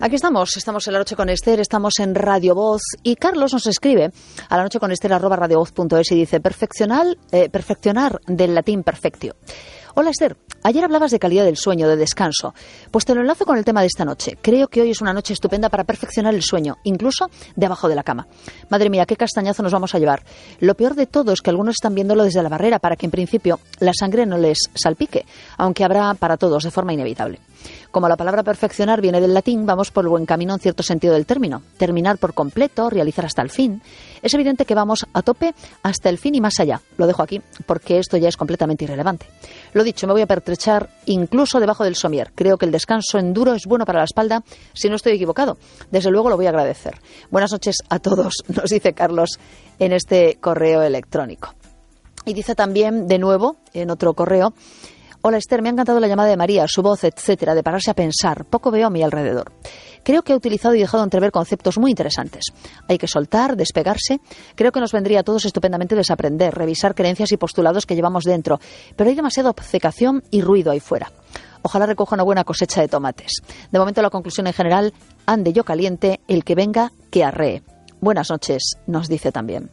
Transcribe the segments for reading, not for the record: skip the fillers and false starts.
Aquí estamos en La Noche con Esther, estamos en Radio Voz y Carlos nos escribe a lanocheconester@radiovoz.es y dice perfeccionar del latín perfectio. Hola Esther, ayer hablabas de calidad del sueño, de descanso. Pues te lo enlazo con el tema de esta noche. Creo que hoy es una noche estupenda para perfeccionar el sueño, incluso debajo de la cama. Madre mía, qué castañazo nos vamos a llevar. Lo peor de todo es que algunos están viéndolo desde la barrera para que en principio la sangre no les salpique, aunque habrá para todos de forma inevitable. Como la palabra perfeccionar viene del latín, vamos por el buen camino en cierto sentido del término. Terminar por completo, realizar hasta el fin. Es evidente que vamos a tope hasta el fin y más allá. Lo dejo aquí porque esto ya es completamente irrelevante. Lo dicho, me voy a pertrechar incluso debajo del somier. Creo que el descanso en duro es bueno para la espalda, si no estoy equivocado. Desde luego lo voy a agradecer. Buenas noches a todos, nos dice Carlos en este correo electrónico. Y dice también, de nuevo, en otro correo: hola Esther, me ha encantado la llamada de María, su voz, etcétera, de pararse a pensar. Poco veo a mi alrededor. Creo que ha utilizado y dejado entrever conceptos muy interesantes. Hay que soltar, despegarse. Creo que nos vendría a todos estupendamente desaprender, revisar creencias y postulados que llevamos dentro. Pero hay demasiada obcecación y ruido ahí fuera. Ojalá recoja una buena cosecha de tomates. De momento la conclusión en general: ande yo caliente, el que venga, que arree. Buenas noches, nos dice también.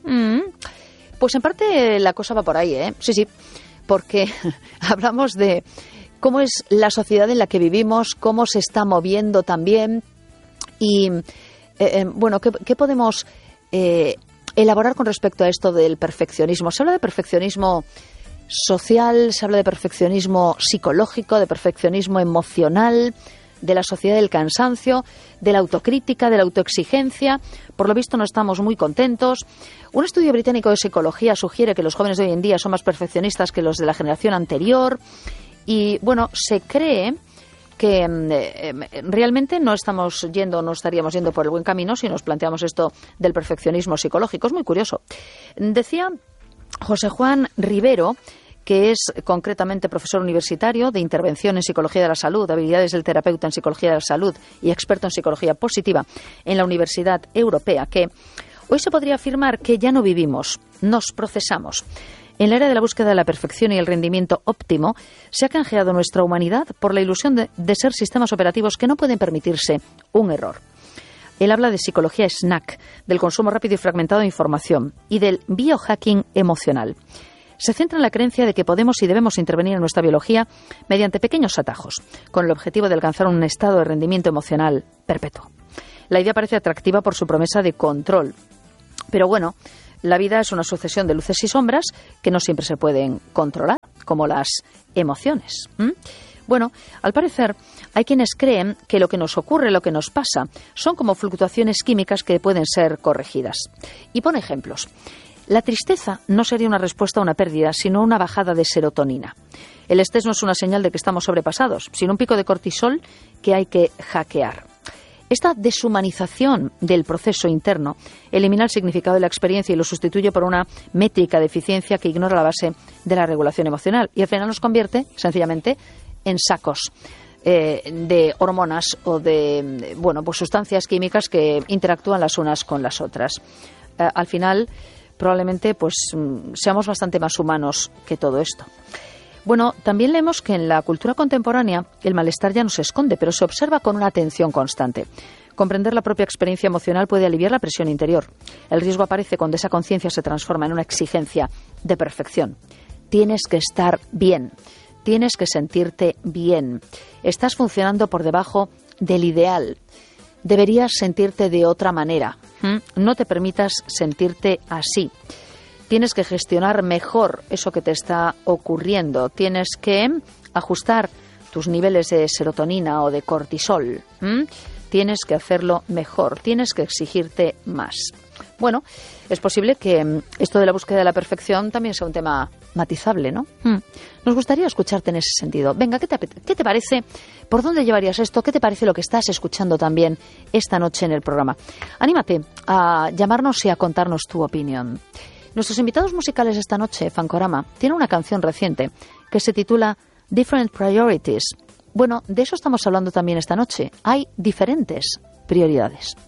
Pues en parte la cosa va por ahí, ¿eh? Sí. Porque hablamos de cómo es la sociedad en la que vivimos, cómo se está moviendo también y, bueno, ¿qué podemos elaborar con respecto a esto del perfeccionismo? Se habla de perfeccionismo social, se habla de perfeccionismo psicológico, de perfeccionismo emocional, de la sociedad del cansancio, de la autocrítica, de la autoexigencia. Por lo visto no estamos muy contentos. Un estudio británico de psicología sugiere que los jóvenes de hoy en día son más perfeccionistas que los de la generación anterior. Y bueno, se cree que realmente no estaríamos yendo por el buen camino si nos planteamos esto del perfeccionismo psicológico. Es muy curioso. Decía José Juan Rivero, que es concretamente profesor universitario de intervención en psicología de la salud, habilidades del terapeuta en psicología de la salud y experto en psicología positiva en la Universidad Europea, que hoy se podría afirmar que ya no vivimos, nos procesamos. En la era de la búsqueda de la perfección y el rendimiento óptimo, se ha canjeado nuestra humanidad por la ilusión de ser sistemas operativos que no pueden permitirse un error. Él habla de psicología snack, del consumo rápido y fragmentado de información y del biohacking emocional. Se centra en la creencia de que podemos y debemos intervenir en nuestra biología mediante pequeños atajos, con el objetivo de alcanzar un estado de rendimiento emocional perpetuo. La idea parece atractiva por su promesa de control. Pero bueno, la vida es una sucesión de luces y sombras que no siempre se pueden controlar, como las emociones. Bueno, al parecer, hay quienes creen que lo que nos ocurre, lo que nos pasa, son como fluctuaciones químicas que pueden ser corregidas. Y pone ejemplos. La tristeza no sería una respuesta a una pérdida, sino una bajada de serotonina. El estrés no es una señal de que estamos sobrepasados, sino un pico de cortisol que hay que hackear. Esta deshumanización del proceso interno elimina el significado de la experiencia y lo sustituye por una métrica de eficiencia que ignora la base de la regulación emocional y al final nos convierte, sencillamente, en sacos de hormonas o de sustancias químicas que interactúan las unas con las otras. Al final, probablemente seamos bastante más humanos que todo esto. Bueno, también leemos que en la cultura contemporánea el malestar ya no se esconde, pero se observa con una atención constante. Comprender la propia experiencia emocional puede aliviar la presión interior. El riesgo aparece cuando esa conciencia se transforma en una exigencia de perfección. Tienes que estar bien, tienes que sentirte bien. Estás funcionando por debajo del ideal. Deberías sentirte de otra manera. No te permitas sentirte así. Tienes que gestionar mejor eso que te está ocurriendo. Tienes que ajustar tus niveles de serotonina o de cortisol. Tienes que hacerlo mejor. Tienes que exigirte más. Bueno, es posible que esto de la búsqueda de la perfección también sea un tema matizable, ¿no? Nos gustaría escucharte en ese sentido. Venga, ¿qué te parece? ¿Por dónde llevarías esto? ¿Qué te parece lo que estás escuchando también esta noche en el programa? Anímate a llamarnos y a contarnos tu opinión. Nuestros invitados musicales esta noche, Fancorama, tienen una canción reciente que se titula Different Priorities. Bueno, de eso estamos hablando también esta noche. Hay diferentes prioridades.